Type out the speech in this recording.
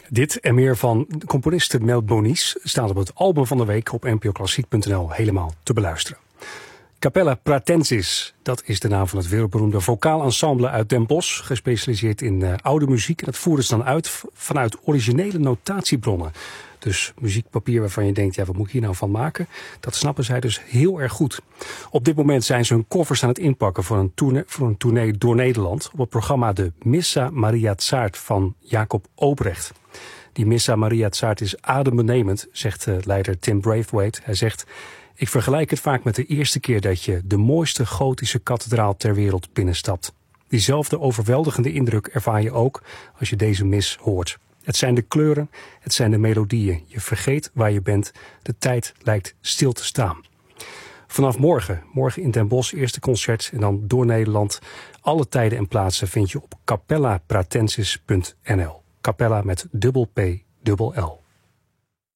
Dit en meer van de componiste Mel Bonis staat op het album van de week op npoklassiek.nl helemaal te beluisteren. Capella Pratensis, dat is de naam van het wereldberoemde vocaal ensemble uit Den Bosch, gespecialiseerd in oude muziek. En dat voeren ze dan uit vanuit originele notatiebronnen. Dus muziekpapier waarvan je denkt, ja, wat moet ik hier nou van maken? Dat snappen zij dus heel erg goed. Op dit moment zijn ze hun koffers aan het inpakken voor een tournee door Nederland op het programma de Missa Maria Tsaart van Jacob Obrecht. Die Missa Maria Tsaart is adembenemend, zegt leider Tim Braithwaite. Hij zegt: ik vergelijk het vaak met de eerste keer dat je de mooiste gotische kathedraal ter wereld binnenstapt. Diezelfde overweldigende indruk ervaar je ook als je deze mis hoort. Het zijn de kleuren, het zijn de melodieën. Je vergeet waar je bent. De tijd lijkt stil te staan. Vanaf morgen in Den Bosch, eerste concert en dan door Nederland. Alle tijden en plaatsen vind je op capellapratensis.nl. Capella met dubbel P, dubbel L.